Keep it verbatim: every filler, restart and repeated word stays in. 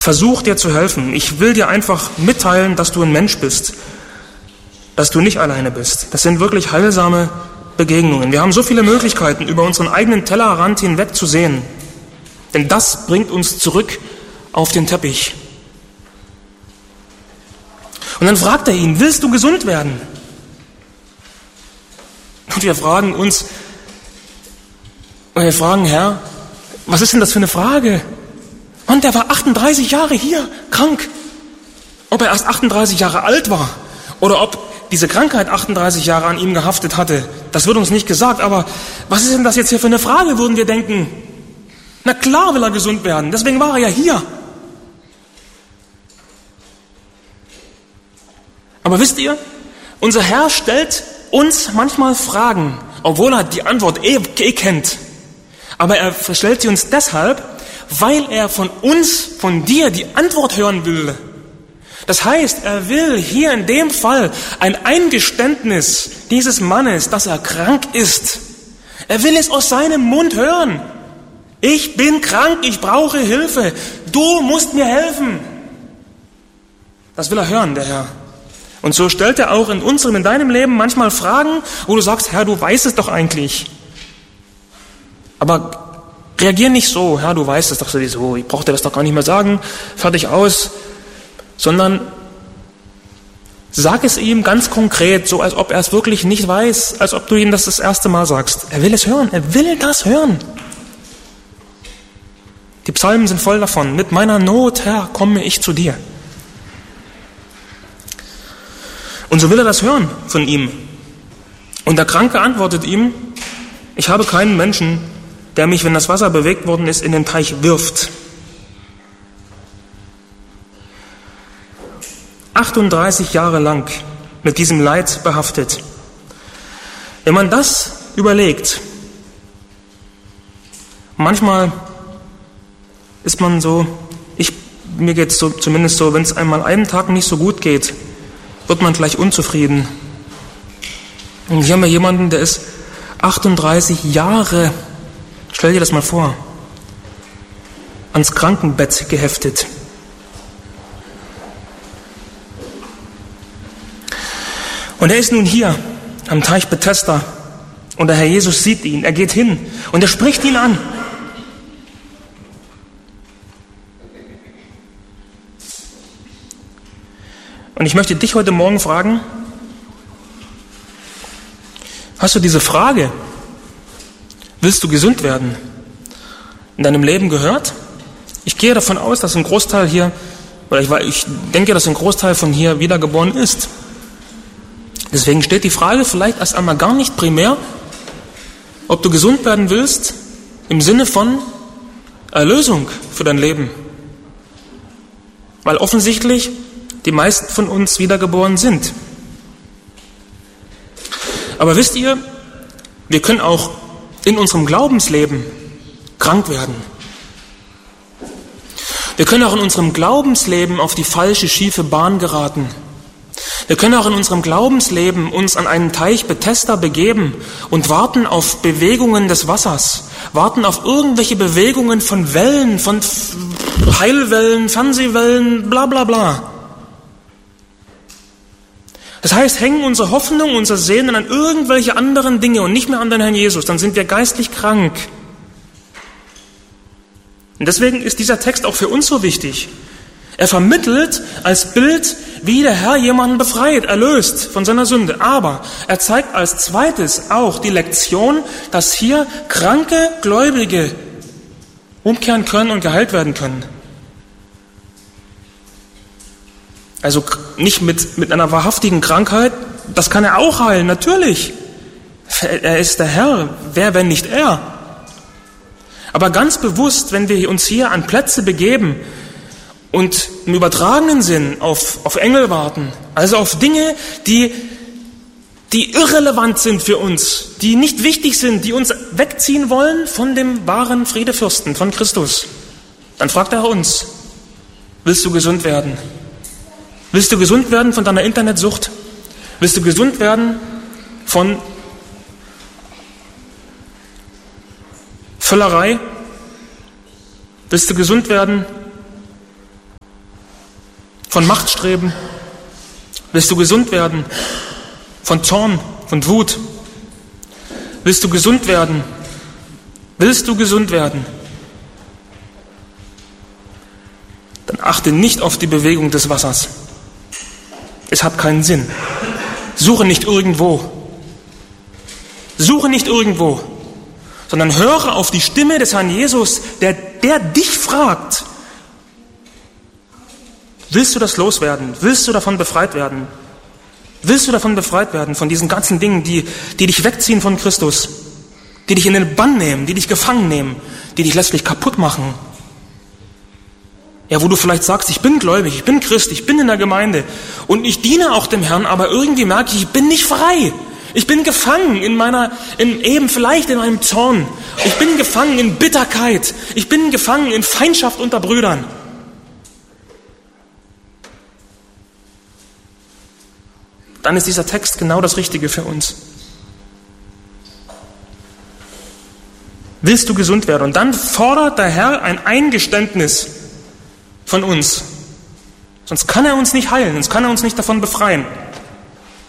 versuche dir zu helfen. Ich will dir einfach mitteilen, dass du ein Mensch bist, dass du nicht alleine bist. Das sind wirklich heilsame Begegnungen. Wir haben so viele Möglichkeiten, über unseren eigenen Tellerrand hinweg zu sehen. Denn das bringt uns zurück auf den Teppich. Und dann fragt er ihn, willst du gesund werden? Und wir fragen uns, und wir fragen, Herr, was ist denn das für eine Frage? Und der war achtunddreißig Jahre hier, krank. Ob er erst achtunddreißig Jahre alt war oder ob diese Krankheit achtunddreißig Jahre an ihm gehaftet hatte, das wird uns nicht gesagt. Aber was ist denn das jetzt hier für eine Frage, würden wir denken? Na klar will er gesund werden, deswegen war er ja hier. Aber wisst ihr, unser Herr stellt uns manchmal Fragen, obwohl er die Antwort eh, eh kennt. Aber er stellt sie uns deshalb, weil er von uns, von dir die Antwort hören will. Das heißt, er will hier in dem Fall ein Eingeständnis dieses Mannes, dass er krank ist. Er will es aus seinem Mund hören. Ich bin krank, ich brauche Hilfe. Du musst mir helfen. Das will er hören, der Herr. Und so stellt er auch in unserem, in deinem Leben manchmal Fragen, wo du sagst, Herr, du weißt es doch eigentlich. Aber reagier nicht so, Herr, du weißt es doch sowieso, ich brauche dir das doch gar nicht mehr sagen, fertig aus. Sondern sag es ihm ganz konkret, so als ob er es wirklich nicht weiß, als ob du ihm das das erste Mal sagst. Er will es hören, er will das hören. Die Psalmen sind voll davon. Mit meiner Not, Herr, komme ich zu dir. Und so will er das hören von ihm. Und der Kranke antwortet ihm, ich habe keinen Menschen, der mich, wenn das Wasser bewegt worden ist, in den Teich wirft. achtunddreißig Jahre lang mit diesem Leid behaftet. Wenn man das überlegt, manchmal ist man so, ich, mir geht es so, zumindest so, wenn es einmal einen Tag nicht so gut geht, wird man gleich unzufrieden. Und hier haben wir jemanden, der ist achtunddreißig Jahre, stell dir das mal vor, ans Krankenbett geheftet. Und er ist nun hier am Teich Bethesda und der Herr Jesus sieht ihn, er geht hin und er spricht ihn an. Und ich möchte dich heute Morgen fragen, hast du diese Frage, willst du gesund werden, in deinem Leben gehört? Ich gehe davon aus, dass ein Großteil hier, oder ich, ich denke, dass ein Großteil von hier wiedergeboren ist. Deswegen steht die Frage vielleicht erst einmal gar nicht primär, ob du gesund werden willst, im Sinne von Erlösung für dein Leben. Weil offensichtlich die meisten von uns wiedergeboren sind. Aber wisst ihr, wir können auch in unserem Glaubensleben krank werden. Wir können auch in unserem Glaubensleben auf die falsche, schiefe Bahn geraten. Wir können auch in unserem Glaubensleben uns an einen Teich Bethesda begeben und warten auf Bewegungen des Wassers, warten auf irgendwelche Bewegungen von Wellen, von Heilwellen, Fernsehwellen, bla bla bla. Das heißt, hängen unsere Hoffnung, unser Sehnen an irgendwelche anderen Dinge und nicht mehr an den Herrn Jesus, dann sind wir geistlich krank. Und deswegen ist dieser Text auch für uns so wichtig. Er vermittelt als Bild, wie der Herr jemanden befreit, erlöst von seiner Sünde. Aber er zeigt als zweites auch die Lektion, dass hier kranke Gläubige umkehren können und geheilt werden können. Also nicht mit, mit einer wahrhaftigen Krankheit, das kann er auch heilen, natürlich. Er ist der Herr, wer, wenn nicht er? Aber ganz bewusst, wenn wir uns hier an Plätze begeben und im übertragenen Sinn auf, auf Engel warten, also auf Dinge, die, die irrelevant sind für uns, die nicht wichtig sind, die uns wegziehen wollen von dem wahren Friedefürsten, von Christus, dann fragt er uns, willst du gesund werden? Willst du gesund werden von deiner Internetsucht? Willst du gesund werden von Völlerei? Willst du gesund werden von Machtstreben? Willst du gesund werden von Zorn, von Wut? Willst du gesund werden? Willst du gesund werden? Dann achte nicht auf die Bewegung des Wassers. Es hat keinen Sinn. Suche nicht irgendwo. Suche nicht irgendwo, sondern höre auf die Stimme des Herrn Jesus, der, der dich fragt, willst du das loswerden? Willst du davon befreit werden? Willst du davon befreit werden, von diesen ganzen Dingen, die, die dich wegziehen von Christus, die dich in den Bann nehmen, die dich gefangen nehmen, die dich letztlich kaputt machen? Ja, wo du vielleicht sagst, ich bin gläubig, ich bin Christ, ich bin in der Gemeinde und ich diene auch dem Herrn, aber irgendwie merke ich, ich bin nicht frei. Ich bin gefangen in meiner, in eben vielleicht in einem Zorn. Ich bin gefangen in Bitterkeit. Ich bin gefangen in Feindschaft unter Brüdern. Dann ist dieser Text genau das Richtige für uns. Willst du gesund werden? Und dann fordert der Herr ein Eingeständnis von uns. Sonst kann er uns nicht heilen, sonst kann er uns nicht davon befreien.